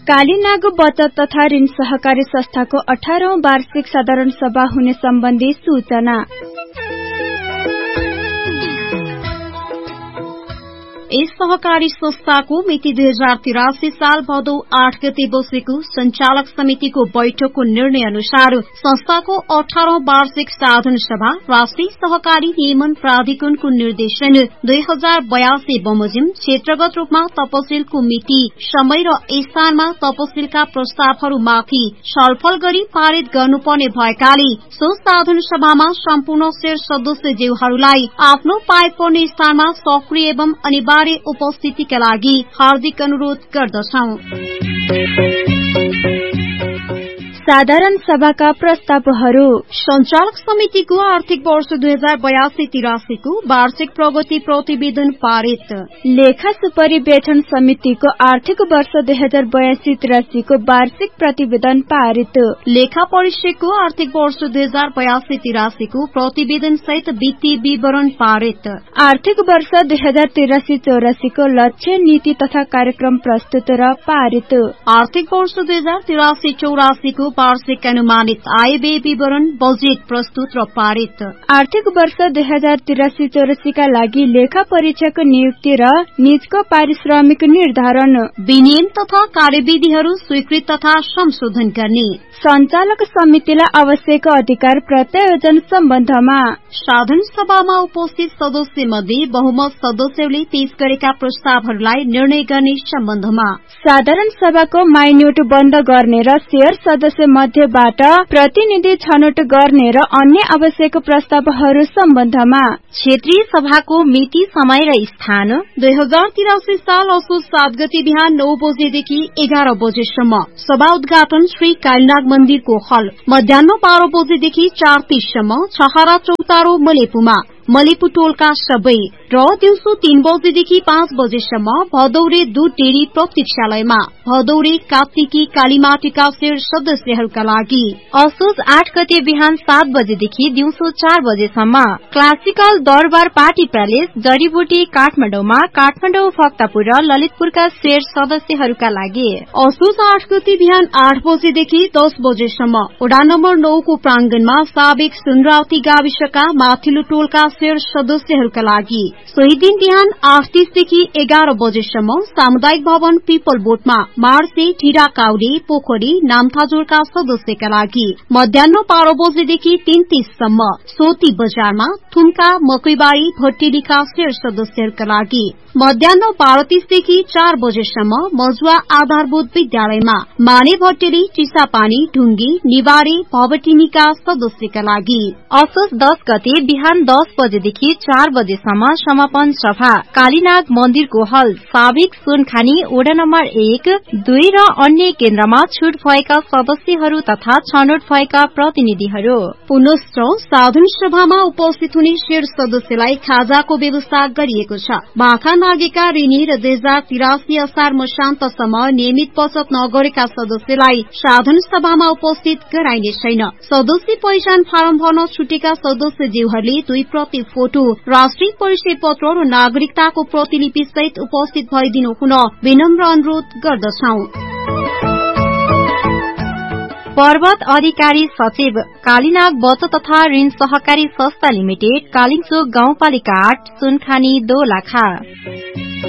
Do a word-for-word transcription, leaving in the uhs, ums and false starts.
कालीनाग बचत तथा ऋण सहकारी संस्थाको अठारौं वार्षिक साधारण सभा हुने सम्बन्धी सूचना। यस सहकारी संस्थाको मिति दुई हजार तिरासी साल भदौ आठ गते बसेको संचालक समितिको बैठकको निर्णय अनुसार संस्थाको अठारौं वार्षिक साधारण सभा राष्ट्रिय सहकारी नियमन प्राधिकरणको निर्देशन दुई हजार बयासी बमोजिम क्षेत्रगत रूपमा तपसिलको मिति समय र स्थानमा तपसिलका प्रस्तावहरूमाथि छलफल गरी पारित गर्नुपर्ने भएकाले सो साधारण सभामा सम्पूर्ण शेर सदस्यज्यूहरूलाई आफ्नो पाए पर्ने स्थानमा सक्रिय एवं अनिवार्य उपस्थितिका लागि हार्दिक अनुरोध गर्दछौं। साधारण सभाका प्रस्तावहरू। संचालक समितिको आर्थिक वर्ष दुई हजार बयासी तिरासीको वार्षिक प्रगति प्रतिवेदन पारित। लेखा सुपरिवेक्षण समितिको आर्थिक वर्ष दुई हजार बयासी तिरासीको वार्षिक प्रतिवेदन पारित। लेखा परिषदको आर्थिक वर्ष दुई हजार बयासी तिरासीको प्रतिवेदन सहित वित्तीय विवरण पारित। आर्थिक वर्ष दुई हजार तिरासी चौरासीको लक्ष्य नीति तथा कार्यक्रम प्रस्तुत र पारित। आर्थिक वर्ष दुई हजार तिरासी चौरासीको वार्षिक अनुमानित आय व्यय विवरण बजेट प्रस्तुत र पारित। आर्थिक वर्ष दुई हजार तिरासी चौरासीका लागि लेखा परीक्षक नियुक्ति र निजको पारिश्रमिक निर्धारण, विनियम तथा कार्यविधिहरू स्वीकृत तथा संशोधन गर्ने। संचालक समितिलाई आवश्यक अधिकार प्रत्यायोजन सम्बन्धमा साधारण सभामा उपस्थित सदस्य मध्ये बहुमत सदस्यले पेश गरेका प्रस्तावहरूलाई निर्णय गर्ने सम्बन्धमा साधारण सभाको माइन्युट बन्द गर्ने र शेयर सदस्य मध्येबाट प्रतिनिधि छनौट गर्ने र अन्य आवश्यक प्रस्तावहरू सम्बन्धमा क्षेत्रीय सभाको मिति समय र स्थान दुई हजार तिरासी साल असोज सात गते बिहान नौ बजेदेखि एघार बजेसम्म सभा उद्घाटन श्री कालीनाग मन्दिरको हल, मध्याह बाह्र बजेदेखि चार तीससम्म छहरा चौतारो मलेपुमा मलेपु टोलका सबै र दिउँसो तीन बजेदेखि पाँच बजेसम्म भदौरे दूध डेरी प्रतीक्षालयमा भदौरे कार्तिकी कालीमाटीका शेर सदस्यहरूका लागि। असोज आठ गते बिहान सात बजेदेखि दिउँसो चार बजेसम्म क्लासिकल दरबार पार्टी प्यालेस जडीबुटी काठमाडौँमा काठमाडौँ भक्तपुर र ललितपुरका शेर सदस्यहरूका लागि। असोज आठ गते बिहान आठ बजेदेखि दस बजेसम्म वडा नम्बर नौ को प्रांगणमा साबिक सुनरावती गाविसका माथिल्लो टोलका शेर सदस्यहरूका लागि। सोही दिन बिहान आठ तीसदेखि एघार बजेसम्म सामुदायिक भवन पीपल बोटमा मार्से ढिरा काउडे पोखरी नामथाजोरका सदस्यका लागि। मध्याह बाह्र बजेदेखि तीन तीससम्म सोती बजारमा थुम्का मकैबारी भट्टेलीका शेर सदस्यहरूका लागि। मध्याह बाह्र तीसदेखि चार बजेसम्म मजुवा आधारभूत विद्यालयमा माने भट्टेली चिसापानी ढुंगी निवारे भवटिनीका सदस्यका लागि। असोज दस गते बिहान दस बजेदेखि चार बजेसम्म समापन सभा कालीनाग मन्दिरको हल, साबिक सुनखानी वडा नम्बर एक दुई र अन्य केन्द्रमा छुट भएका सदस्यहरू तथा छनौट भएका प्रतिनिधिहरू। पुनश्च साधारण सभामा उपस्थित हुने शेर सदस्यलाई खाजाको व्यवस्था गरिएको छ। भाखा लागेका ऋणी र दुई हजार तिरासी असार मसान्तसम्म नियमित बचत नगरेका सदस्यलाई साधारण सभामा उपस्थित गराइने छैन। सदस्य पहिचान फारम भर्न छुटेका सदस्यज्यूहरूले दुई प्रति फोटो, राष्ट्रिय परिचय पत्र र नागरिकताको प्रतिलिपि सहित उपस्थित भइदिनु हुन विनम्र अनुरोध गर्दछौं। पर्वत अधिकारी सचिव कालीनाग बचत तथा ऋण सहकारी संस्था लिमिटेड कालिङचोक गाउँपालिका आठ सुनखानी दोलखा।